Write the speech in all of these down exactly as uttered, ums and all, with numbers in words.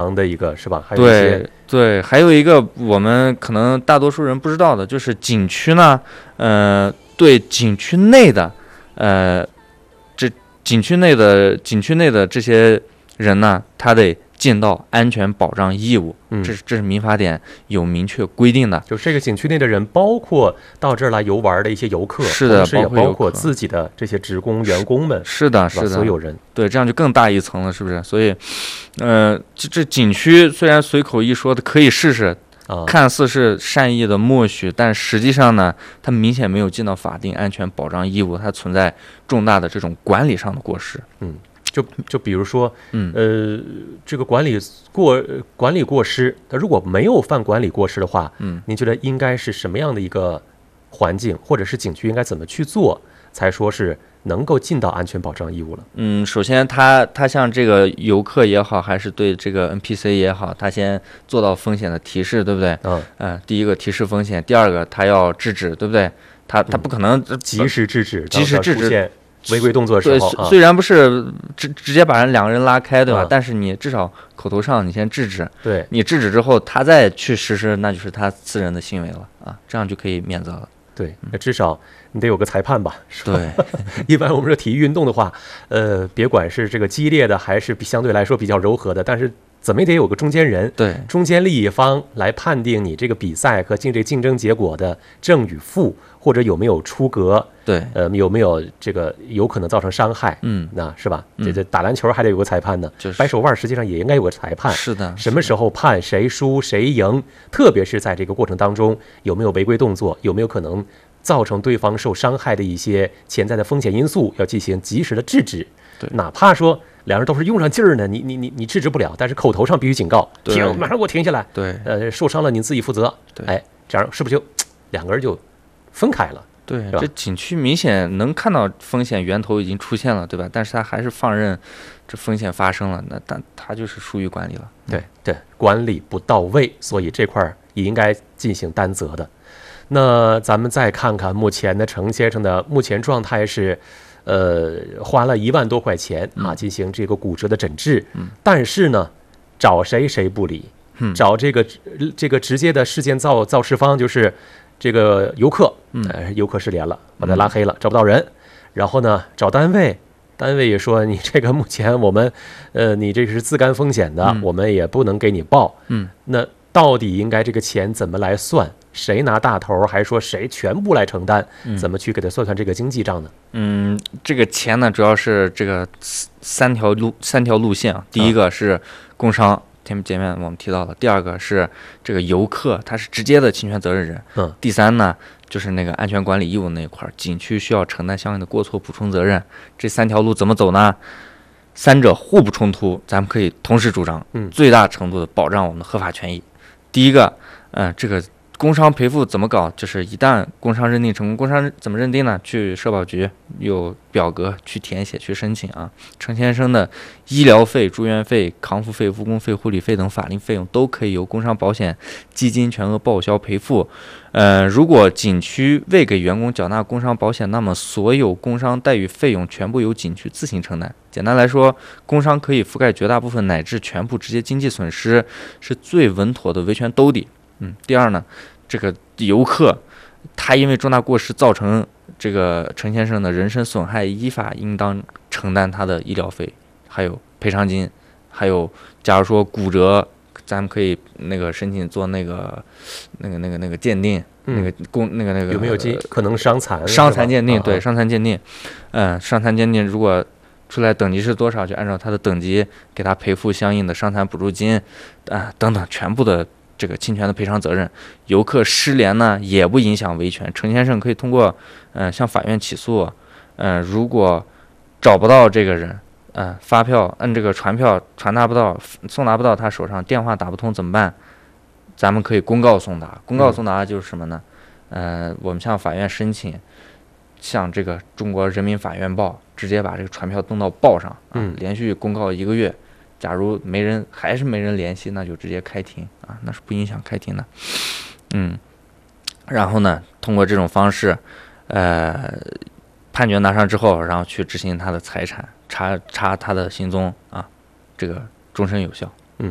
常的一个是吧？还有一些对对，还有一个我们可能大多数人不知道的，就是景区呢，呃，对景区内的，呃，这景区内的景区内的这些人呢，他得尽到安全保障义务， 嗯这是这是民法典有明确规定的。 就是这个景区内的人，包括到这儿来游玩的一些游客， 是的， 同时也包包括自己的这些职工、员工们， 是的， 是吧？ 是的， 所有人， 对，这样就更大一层了，是不是？所以，呃，这这景区虽然随口一说的可以试试， 啊， 看似是善意的默许，但实际上呢，它明显没有尽到法定安全保障义务，它存在重大的这种管理上的过失。 嗯。就就比如说， 嗯， 呃，这个管理过管理过失，他如果没有犯管理过失的话， 嗯， 您觉得应该是什么样的一个环境，或者是景区应该怎么去做，才说是能够尽到安全保障义务了？ 嗯，首先他他像这个游客也好，还是对这个 N P C 也好，他先做到风险的提示，对不对？ 嗯， 呃，第一个提示风险，第二个他要制止，对不对？他他不可能及时制止， 及时制止违规动作的时候， 对，虽然不是直直接把人两个人拉开，对吧？ 啊、 但是你至少口头上你先制止， 对， 你制止之后，他再去实施，那就是他私人的行为了啊，这样就可以免责了。 对，那至少你得有个裁判吧？是吧？ 对， 一般我们说体育运动的话，呃，别管是这个激烈的，还是相对来说比较柔和的，但是怎么也得有个中间人， 对， 中间利益方来判定你这个比赛和竞这个竞争结果的正与负，或者有没有出格， 对， 呃，有没有这个有可能造成伤害， 嗯， 那是吧？ 嗯、 这这打篮球还得有个裁判呢， 就是掰手腕实际上也应该有个裁判， 是的， 什么时候判谁输谁赢，特别是在这个过程当中有没有违规动作，有没有可能造成对方受伤害的一些潜在的风险因素，要进行及时的制止。 对， 哪怕说两人都是用上劲儿呢，你你你你制止不了，但是口头上必须警告，停，马上给我停下来。 对， 呃，受伤了你自己负责。 对， 哎，这样是不是就两个人就分开了？ 对，这景区明显能看到风险源头已经出现了，对吧？但是他还是放任这风险发生了，那但他就是疏于管理了。 对对，管理不到位，所以这块也应该进行担责的。那咱们再看看目前的程先生的目前状态是，呃，花了一万多块钱啊，进行这个骨折的诊治， 嗯， 但是呢，找谁谁不理， 嗯， 找这个这个直接的事件造造事方就是这个游客， 嗯， 呃，游客失联了，把他拉黑了，找不到人，然后呢，找单位。单位也说你这个目前我们，呃，你这是自甘风险的， 嗯、 我们也不能给你报。 嗯， 那到底应该这个钱怎么来算？谁拿大头，还说谁全部来承担？ 嗯、 怎么去给他算算这个经济账呢？ 嗯，这个钱呢，主要是这个三条路三条路线啊。第一个是工伤，前前面我们提到了；第二个是这个游客，他是直接的侵权责任人。 嗯， 第三呢，就是那个安全管理义务那一块，景区需要承担相应的过错补充责任。这三条路怎么走呢？三者互不冲突，咱们可以同时主张， 嗯， 最大程度的保障我们的合法权益。第一个，呃，这个工伤赔付怎么搞？就是一旦工伤认定成功，工伤怎么认定呢？去社保局有表格去填写去申请啊。程先生的医疗费、住院费、康复费、误工费、护理费等法定费用都可以由工伤保险基金全额报销赔付。呃，如果景区未给员工缴纳工伤保险，那么所有工伤待遇费用全部由景区自行承担。简单来说，工伤可以覆盖绝大部分乃至全部直接经济损失，是最稳妥的维权兜底。嗯，第二呢，这个游客他因为重大过失造成这个程先生的人身损害，依法应当承担他的医疗费，还有赔偿金，还有假如说骨折，咱们可以那个申请做那个那个那个那个鉴定， 嗯、 那个公那个那个有没有机可能伤残？ 伤残鉴定， 啊、 对，伤残鉴定，嗯、呃，伤残鉴定如果出来等级是多少，就按照他的等级给他赔付相应的伤残补助金，啊、呃、等等，全部的这个侵权的赔偿责任。游客失联呢也不影响维权，程先生可以通过呃向法院起诉，呃如果找不到这个人，呃发票按这个传票传达不到，送达不到他手上，电话打不通怎么办？咱们可以公告送达，公告送达就是什么呢？呃我们向法院申请，向这个中国人民法院报，直接把这个传票登到报上，啊、 嗯， 连续公告一个月。假如没人还是没人联系，那就直接开庭啊，那是不影响开庭的。嗯，然后呢，通过这种方式，呃，判决拿上之后，然后去执行他的财产，查查他的行踪啊，这个终身有效。 嗯，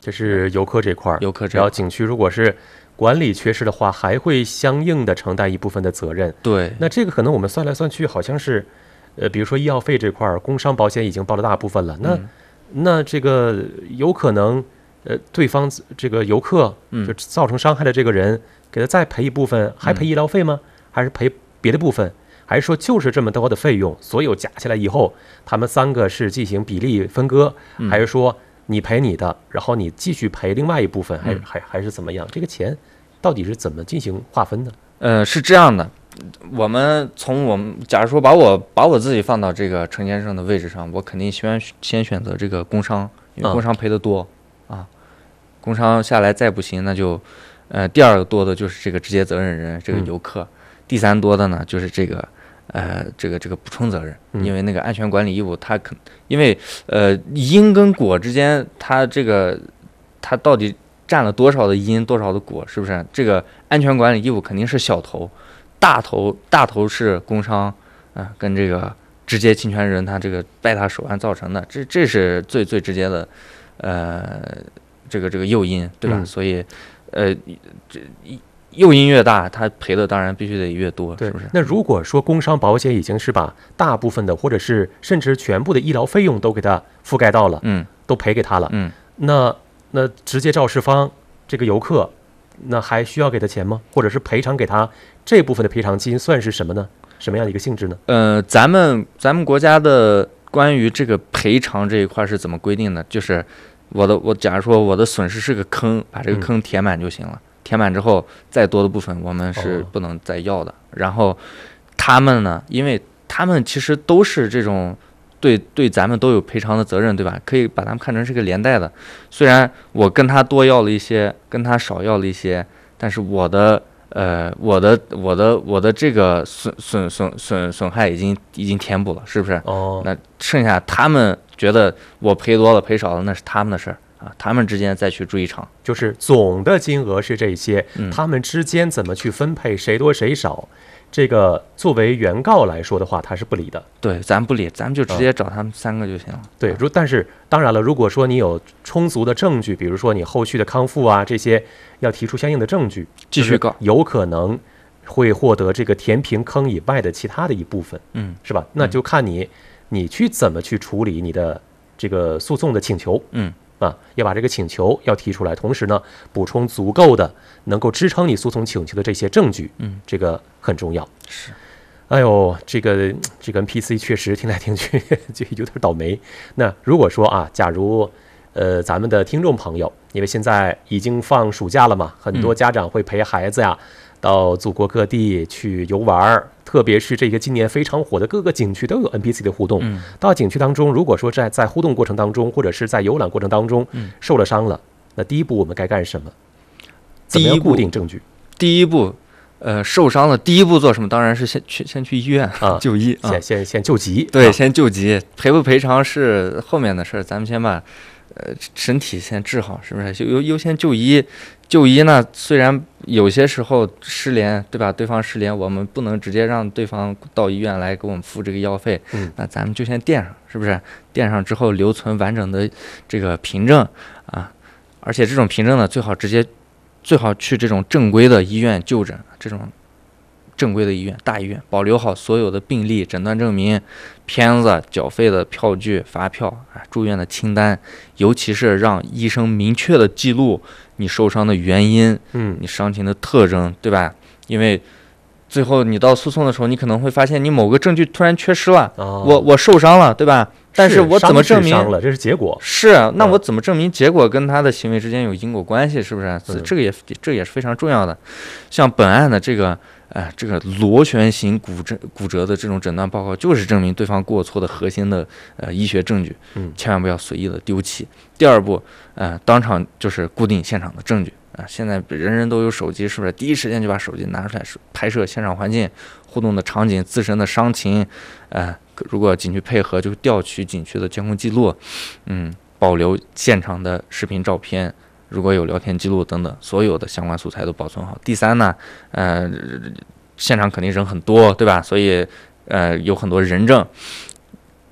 这是游客这块儿， 游客这块儿然后景区如果是管理缺失的话，还会相应的承担一部分的责任。 对， 那这个可能我们算来算去，好像是，呃，比如说医药费这块儿，工伤保险已经包了大部分了。那、 嗯、 那这个有可能，呃，对方这个游客就造成伤害的这个人，给他再赔一部分，还赔医疗费吗？还是赔别的部分？还是说就是这么多的费用，所有加起来以后，他们三个是进行比例分割， 嗯、 还是说你赔你的，然后你继续赔另外一部分，还、嗯、还还是怎么样？这个钱到底是怎么进行划分的？ 呃，是这样的，我们从我们假如说把我把我自己放到这个程先生的位置上，我肯定希望先选择这个工伤，因为工伤赔得多、嗯、啊，工伤下来再不行，那就呃第二个多的就是这个直接责任人这个游客。嗯，第三多的呢，就是这个，呃，这个这个补充责任，因为那个安全管理义务，它可因为呃因跟果之间，它这个它到底占了多少的因，多少的果，是不是？这个安全管理义务肯定是小头，大头大头是工伤啊、呃，跟这个直接侵权人他这个拜他手腕造成的，这这是最最直接的，呃，这个这个诱因，对吧？嗯、所以，呃，这一。诱因越大，他赔的当然必须得越多，是不是？ 那如果说工伤保险已经是把大部分的，或者是甚至全部的医疗费用都给他覆盖到了， 嗯， 都赔给他了， 嗯， 那那直接肇事方这个游客，那还需要给他钱吗？或者是赔偿给他这部分的赔偿金算是什么呢？什么样的一个性质呢？ 呃，咱们咱们国家的关于这个赔偿这一块是怎么规定的？就是我的我假如说我的损失是个坑，把这个坑填满就行了。嗯，填满之后，再多的部分我们是不能再要的。哦、然后他们呢，因为他们其实都是这种对对咱们都有赔偿的责任，对吧？可以把他们看成是个连带的。虽然我跟他多要了一些，跟他少要了一些，但是我的呃我的我的我的这个损损损损损害已经已经填补了，是不是？ 哦， 那剩下他们觉得我赔多了赔少了，那是他们的事儿。啊，他们之间再去追偿， 就是总的金额是这些， 嗯、 他们之间怎么去分配，谁多谁少，这个作为原告来说的话，他是不理的。 对，咱不理，咱们就直接找他们三个就行了。 嗯、对，如但是当然了，如果说你有充足的证据，比如说你后续的康复啊这些，要提出相应的证据， 继续告， 有可能会获得这个填平坑以外的其他的一部分， 嗯， 是吧？那就看你，你去怎么去处理你的这个诉讼的请求， 嗯。 啊，要把这个请求要提出来，同时呢，补充足够的能够支撑你诉讼请求的这些证据， 嗯， 这个很重要。 是， 哎呦，这个这个 N P C 确实听来听去就有点倒霉。那如果说啊，假如呃咱们的听众朋友，因为现在已经放暑假了嘛，很多家长会陪孩子呀、嗯、到祖国各地去游玩。特别是这个今年非常火的各个景区都有 N P C 的互动， 嗯、 到景区当中，如果说在在互动过程当中，或者是在游览过程当中、 嗯、 受了伤了，那第一步我们该干什么？怎么样固定证据？ 第一步，呃，受伤了，第一步做什么？当然是先去先去医院啊就医， 先先先救急。 对， 啊、 先救急，赔不赔偿是后面的事儿，咱们先把呃身体先治好，是不是？优优先就医。就医呢，虽然有些时候失联，对吧？对方失联，我们不能直接让对方到医院来给我们付这个药费， 嗯， 那咱们就先垫上，是不是？垫上之后留存完整的这个凭证啊，而且这种凭证呢，最好直接最好去这种正规的医院就诊，这种正规的医院、大医院，保留好所有的病历、诊断证明、片子、缴费的票据、发票啊、住院的清单，尤其是让医生明确的记录你受伤的原因， 嗯， 你伤情的特征，对吧？因为最后你到诉讼的时候，你可能会发现你某个证据突然缺失了， 哦、 我我受伤了，对吧？但是我怎么证明伤了？这是结果。 是，那我怎么证明结果跟他的行为之间有因果关系？是不是？ 嗯、 这个也这也是非常重要的。像本案的这个。哎，这个螺旋形骨折骨折的这种诊断报告，就是证明对方过错的核心的呃医学证据， 嗯， 千万不要随意的丢弃。第二步，呃，当场就是固定现场的证据啊、呃。现在人人都有手机，是不是？第一时间就把手机拿出来拍摄现场环境、互动的场景、自身的伤情，呃，如果景区配合，就调取景区的监控记录，嗯，保留现场的视频、照片。如果有聊天记录等等，所有的相关素材都保存好。第三呢，呃，现场肯定人很多，对吧？所以，呃，有很多人证，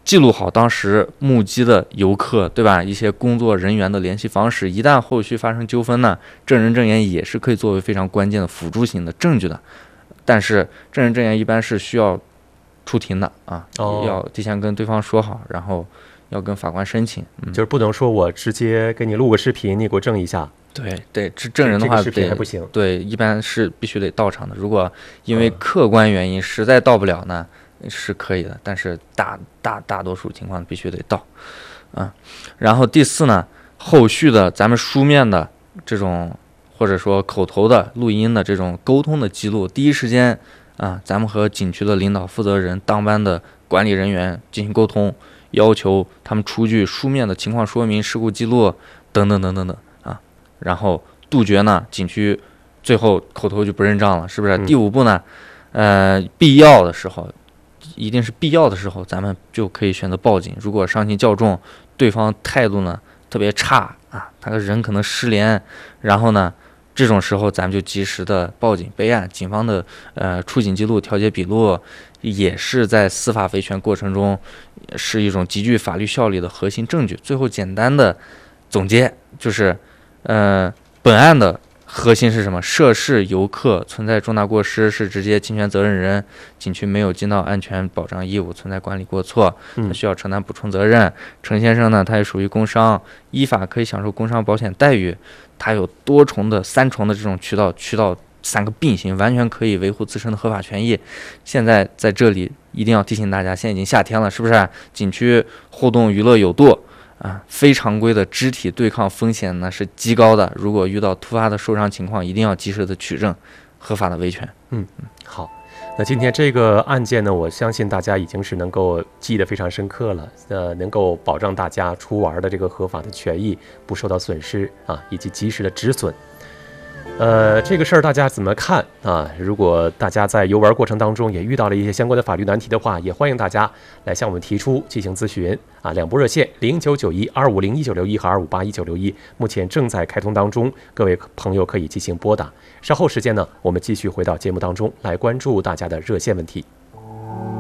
记录好当时目击的游客，对吧？一些工作人员的联系方式，一旦后续发生纠纷呢，证人证言也是可以作为非常关键的辅助性的证据的。但是证人证言一般是需要出庭的啊， 哦、 要提前跟对方说好，然后要跟法官申请，嗯、 就是不能说我直接给你录个视频，你给我证一下。 对对，这证人的话， 这个视频还不行。 对，一般是必须得到场的。如果因为客观原因实在到不了呢？是可以的，但是大大大多数情况必须得到，啊，然后第四呢，后续的咱们书面的这种或者说口头的录音的这种沟通的记录，第一时间啊，咱们和景区的领导负责人、当班的管理人员进行沟通，要求他们出具书面的情况说明、事故记录等等等等等啊，然后杜绝呢景区最后口头就不认账了，是不是？ 嗯、 第五步呢，呃，必要的时候。一定是必要的时候，咱们就可以选择报警。如果伤情较重，对方态度呢特别差啊，他的人可能失联，然后呢，这种时候咱们就及时的报警备案。警方的呃出警记录、调解笔录，也是在司法维权过程中是一种极具法律效力的核心证据。最后简单的总结就是，呃，本案的核心是什么？涉事游客存在重大过失，是直接侵权责任人，景区没有尽到安全保障义务，存在管理过错，他需要承担补充责任。陈先生呢，他也属于工伤，依法可以享受工伤保险待遇，他有多重的、三重的这种渠道，渠道三个并行，完全可以维护自身的合法权益。现在在这里一定要提醒大家，现在已经夏天了，是不是？景区互动娱乐有度。啊，非常规的肢体对抗风险呢是极高的。如果遇到突发的受伤情况，一定要及时的取证，合法的维权。 嗯嗯，好。那今天这个案件呢，我相信大家已经是能够记得非常深刻了。呃，能够保障大家出玩的这个合法的权益不受到损失啊，以及及时的止损。呃，这个事儿大家怎么看啊？如果大家在游玩过程当中也遇到了一些相关的法律难题的话，也欢迎大家来向我们提出进行咨询啊。两部热线零九九一二五零一九六一和二五八一九六一目前正在开通当中，各位朋友可以进行拨打。稍后时间呢，我们继续回到节目当中来关注大家的热线问题。